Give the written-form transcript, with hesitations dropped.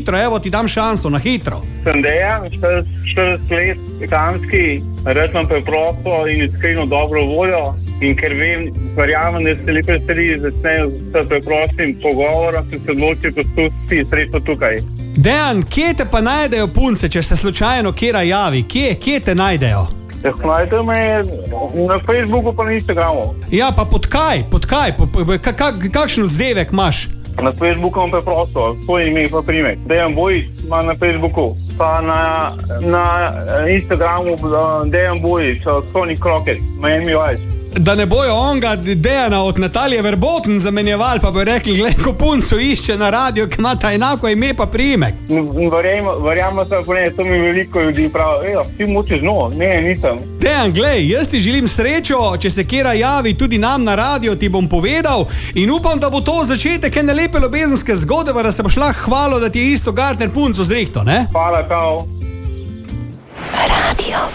hitro, evo ti dam šanso, na hitro. Sem Dejan, 40 let, kanski, rad imam preprosto in iskreno dobro voljo. In ker verjamem, da se lepe stvari začnejo s preprostim pogovorom, sem se odločil poskusiti sredstvo tukaj. Dejan, kje te pa najdejo punce, če se slučajno kjera javi? Kje te najdejo? Najdejo me na Facebooku pa na Instagramu. Ja, pa pod kaj? Kakšen vzdevek imaš? Na Facebooku imam preprosto, svoj ime pa primek. Dejan Bojić ima na Facebooku, pa na Instagramu Dejan Bojić, Sonic Rocket, Miami Vice. Da ne bojo onga Dejana od Natalije Verboten zamenjevali, pa bi rekli, glej, ko punco išče na radio, ki ima ta enako ime pa priimek. Verjamem se, ko ne, to mi veliko ljudi pravi, ti močeš nisem. Dejan, glej, jaz ti želim srečo, če se kjera javi tudi nam na radio, ti bom povedal in upam, da bo to začetek ene lepe ljubezenske zgodbe, da se boš lahko hvalil, da ti je isto Gartner punco zrihto, ne? Hvala, kao. Radio